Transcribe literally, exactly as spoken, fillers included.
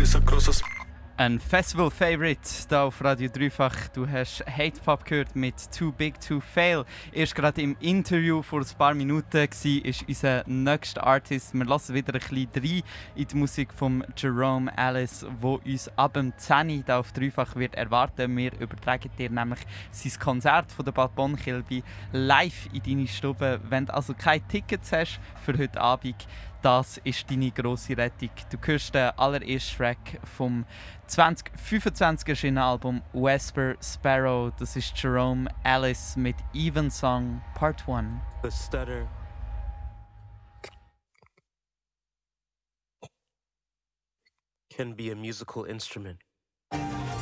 Ein Festival-Favorite hier auf Radio Dreifach. Du hast Hate Pop gehört mit Too Big to Fail. Erst gerade im Interview vor ein paar Minuten war ist unser nächster Artist. Wir lassen wieder ein bisschen rein in die Musik von Jerome Ellis, wo uns ab dem zehn Uhr hier auf Dreifach wird erwarten. Wir übertragen dir nämlich sein Konzert von der Bad Bonn-Kilby live in deine Stube. Wenn du also keine Tickets hast für heute Abend, das ist deine grosse Rettung. Du hörst den allerersten Track vom zwanzig fünfundzwanzig erschienenen Album Wesper Sparrow. Das ist Jerome Ellis mit Even Song Part one. The stutter can be a musical instrument.